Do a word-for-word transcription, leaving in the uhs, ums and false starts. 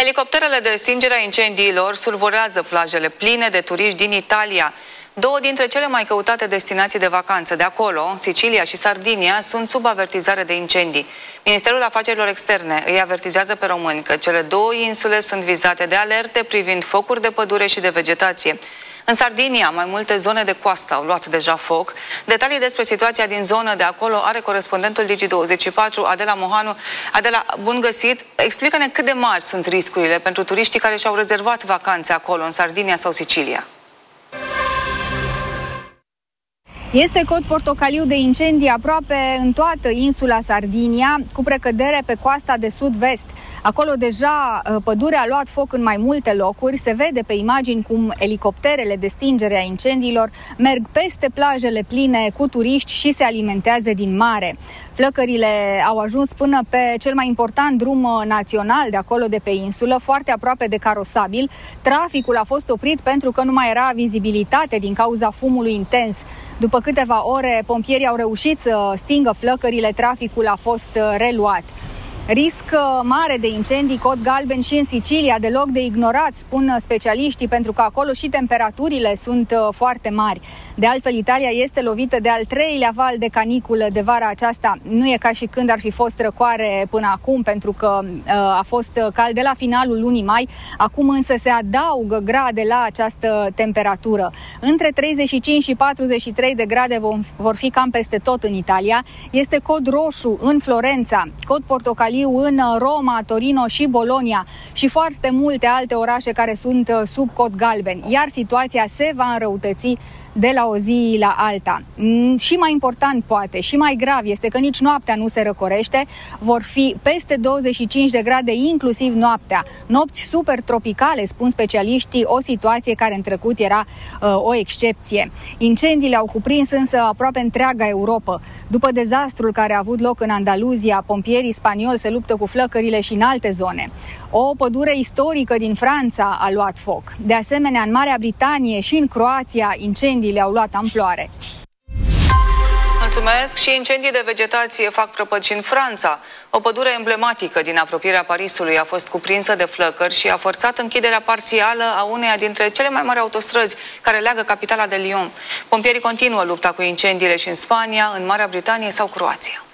Elicopterele de stingere a incendiilor survolează plajele pline de turiști din Italia. Două dintre cele mai căutate destinații de vacanță de acolo, Sicilia și Sardinia, sunt sub avertizare de incendii. Ministerul Afacerilor Externe îi avertizează pe români că cele două insule sunt vizate de alerte privind focuri de pădure și de vegetație. În Sardinia, mai multe zone de coastă au luat deja foc. Detalii despre situația din zonă de acolo are corespondentul Digi douăzeci și patru, Adela Mohanu. Adela, bun găsit! Explică-ne cât de mari sunt riscurile pentru turiștii care și-au rezervat vacanțe acolo, în Sardinia sau Sicilia. Este cod portocaliu de incendii aproape în toată insula Sardinia, cu precădere pe coasta de sud-vest. Acolo deja pădurea a luat foc în mai multe locuri. Se vede pe imagini cum elicopterele de stingere a incendiilor merg peste plajele pline cu turiști și se alimentează din mare. Flăcările au ajuns până pe cel mai important drum național de acolo de pe insulă, foarte aproape de Carosabil. Traficul a fost oprit pentru că nu mai era vizibilitate din cauza fumului intens. După câteva ore, pompierii au reușit să stingă flăcările, traficul a fost reluat. Risc mare de incendii, cod galben și în Sicilia, deloc de ignorat, spun specialiștii, pentru că acolo și temperaturile sunt foarte mari. De altfel, Italia este lovită de al treilea val de caniculă de vara aceasta. Nu e ca și când ar fi fost răcoare până acum, pentru că uh, a fost cald de la finalul lunii mai. Acum însă se adaugă grade la această temperatură. Între treizeci și cinci și patruzeci și trei de grade vom, vor fi cam peste tot în Italia. Este cod roșu în Florența, cod portocaliu în Roma, Torino și Bologna și foarte multe alte orașe care sunt sub cod galben, iar situația se va înrăutăți de la o zi la alta. Și mai important, poate, și mai grav este că nici noaptea nu se răcorește, vor fi peste douăzeci și cinci de grade inclusiv noaptea. Nopți super tropicale, spun specialiștii, o situație care în trecut era uh, o excepție. Incendiile au cuprins însă aproape întreaga Europa. După dezastrul care a avut loc în Andaluzia, pompierii spanioli se luptă cu flăcările și în alte zone. O pădure istorică din Franța a luat foc. De asemenea, în Marea Britanie și în Croația, incendiile au luat amploare. Mulțumesc. Și incendii de vegetație fac prăpăd și în Franța. O pădure emblematică din apropierea Parisului a fost cuprinsă de flăcări și a forțat închiderea parțială a uneia dintre cele mai mari autostrăzi care leagă capitala de Lyon. Pompierii continuă lupta cu incendiile și în Spania, în Marea Britanie sau Croația.